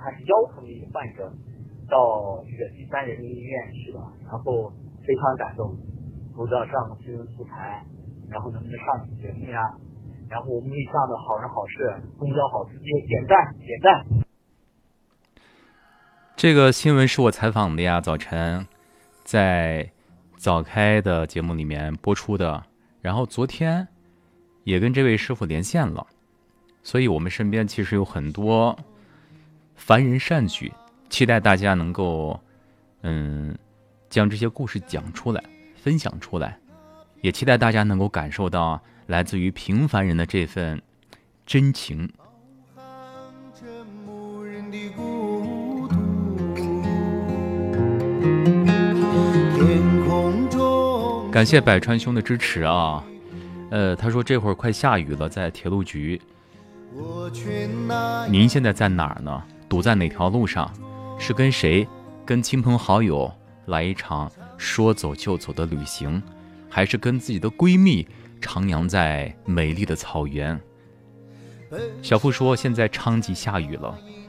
还是腰疼的一个患者到这个第三人民医院去了，然后非常感动，不知道上个新闻素材，然后能不能上节目呀？然后我们为这样的好人好事、公交好司机点赞点赞。 这个新闻是我采访的呀，早晨在早开的节目里面播出的，然后昨天也跟这位师傅连线了，所以我们身边其实有很多凡人善举，期待大家能够将这些故事讲出来，分享出来，也期待大家能够感受到来自于平凡人的这份真情。感谢百川兄的支持啊！他说这会儿快下雨了，在铁路局。您现在在哪儿呢？堵在哪条路上？是跟谁？跟亲朋好友来一场说走就走的旅行，还是跟自己的闺蜜徜徉在美丽的草原？小付说现在昌吉下雨了，